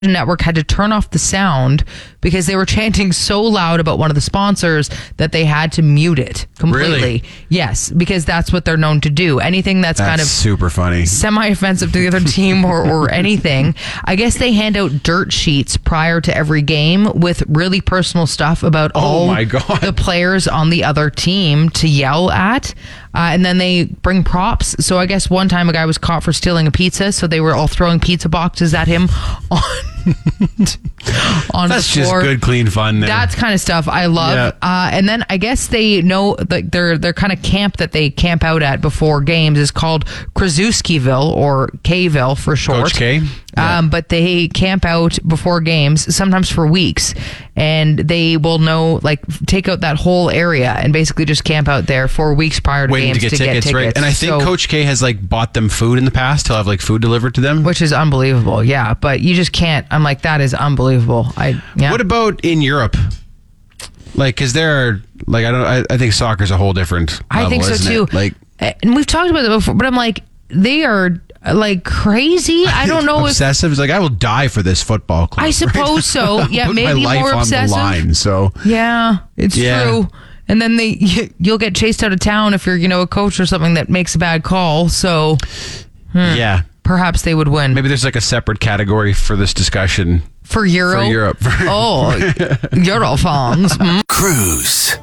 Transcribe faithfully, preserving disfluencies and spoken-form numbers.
network had to turn off the sound because they were chanting so loud about one of the sponsors that they had to mute it completely. Really? Yes, because that's what they're known to do. Anything that's, That's kind of super funny. semi-offensive to the other team or, or anything. I guess they hand out dirt sheets prior to every game with really personal stuff about Oh all my God. the players on the other team to yell at. Uh, and then they bring props. So I guess one time a guy was caught for stealing a pizza, so they were all throwing pizza boxes at him on, on That's the just floor. good, clean fun there. That's kind of stuff I love. Yeah. Uh, and then I guess they know like their their kind of camp that they camp out at before games is called Krasuskieville or Kville for short. Coach K? Yeah. Um, but they camp out before games, sometimes for weeks, and they will know like take out that whole area and basically just camp out there for weeks prior to Waiting games to get tickets, right? And I think So- Coach K has like bought them food in the past. He'll have like food delivered to them. which is unbelievable. Yeah, but you just can't. I'm like that is unbelievable. I yeah. What about in Europe? Like, because there are like I don't. I, I think soccer's a whole different. I level, think so isn't too. it? Like, and we've talked about it before, but I'm like they are like crazy. I don't know if obsessive. It's like I will die for this football club. I suppose so. Yeah, Put maybe my life more on obsessive. the line. So Yeah, it's Yeah. true. And then they you'll get chased out of town if you're you know a coach or something that makes a bad call. So yeah, perhaps they would win maybe there's like a separate category for this discussion for Euro. for Europe. Oh, Euro fans. Mm. Cruise.